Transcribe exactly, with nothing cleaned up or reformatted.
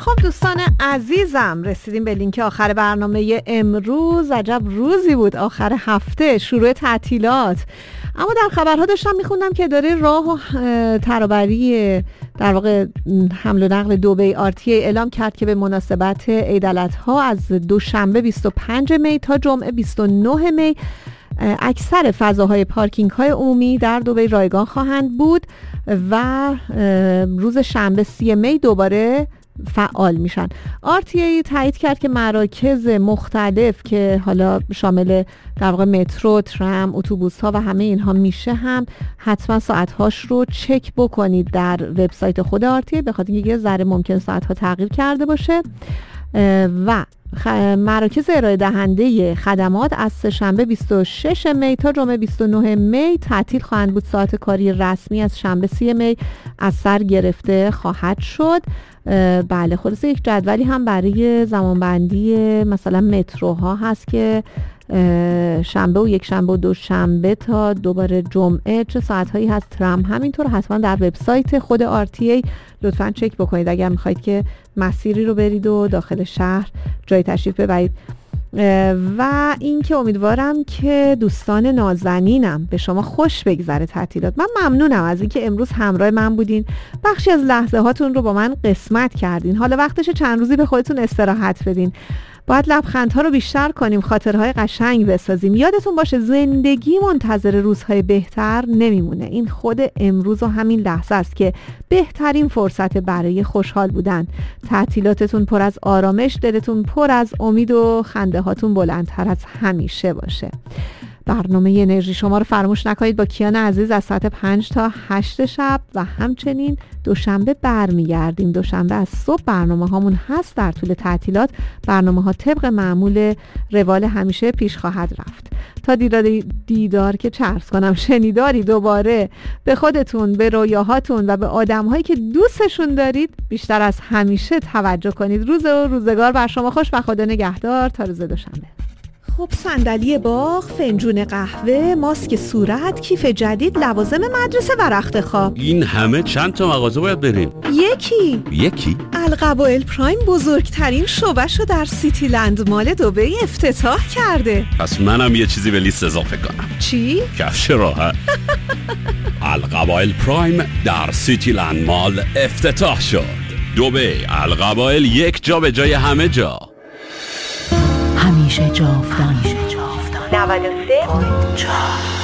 خب دوستان عزیزم، رسیدیم به لینک آخر برنامه امروز. عجب روزی بود، آخر هفته، شروع تعطیلات. اما در خبرها داشتم میخوندم که اداره راه و ترابری در واقع حمل و نقل دبی آر تی ای اعلام کرد که به مناسبت عید الاضحی از دوشنبه بیست و پنجم می تا جمعه بیست و نهم می اکثر فضاهای پارکینگ های عمومی در دبی رایگان خواهند بود و روز شنبه سی می دوباره فعال میشن. آر تی ای تایید کرد که مراکز مختلف که حالا شامل در واقع مترو، ترام، اتوبوس ها و همه اینها میشه هم حتما ساعت هاش رو چک بکنید در وبسایت خود آر تی ای، به خاطر اینکه یه ذره ممکن ساعت ها تغییر کرده باشه. و مراکز ارائه دهنده خدمات از سه‌شنبه بیست و ششم می تا جمعه بیست و نهم می تعطیل خواهند بود. ساعت کاری رسمی از شنبه سی می از سر گرفته خواهد شد. بله، خلاصه یک جدولی هم برای زمانبندی مثلا متروها هست که شنبه و یک شنبه و دو شنبه تا دوباره جمعه چه ساعتهایی هست. ترام همینطور. حتما در وبسایت خود آر تی ای لطفاً چک بکنید اگر میخواید که مسیری رو برید و داخل شهر جای تشریف ببرید. و این که امیدوارم که دوستان نازنینم به شما خوش بگذره تعطیلات. من ممنونم از اینکه امروز همراه من بودین، بخشی از لحظه هاتون رو با من قسمت کردین. حالا وقتشه چند روزی به خودتون استراحت بدین. باید لبخندها رو بیشتر کنیم، خاطرهای قشنگ بسازیم. یادتون باشه زندگی منتظر روزهای بهتر نمیمونه. این خود امروز و همین لحظه است که بهترین فرصت برای خوشحال بودن. تعطیلاتتون پر از آرامش، دلتون پر از امید و خنده هاتون بلندتر از همیشه باشه. برنامه انرژی شما رو فراموش نکنید با کیان عزیز از ساعت پنج تا هشت شب و همچنین دوشنبه برمیگردیم. دوشنبه از صبح برنامه هامون هست. در طول تعطیلات برنامه ها طبق معمول روال همیشه پیش خواهد رفت. تا دیدار, دیدار که چه عرض کنم شنیداری دوباره به خودتون، به رویاهاتون و به آدمهایی که دوستشون دارید بیشتر از همیشه توجه کنید. روز و روزگار بر شما خوش و خدا نگهدار تا روز دوشنبه. خب صندلی باغ، فنجون قهوه، ماسک صورت، کیف جدید، لوازم مدرسه و رخت خواب. این همه چند تا مغازه باید بریم؟ یکی یکی؟ القبائل پرایم بزرگترین شعبه‌شو در سیتی لند مال دبی افتتاح کرده. پس منم یه چیزی به لیست اضافه کنم. چی؟ کفش راحت. القبائل پرایم در سیتی لند مال افتتاح شد. دبی القبائل، یک جا به جای همه جا. همیشه جاودان. نود و سه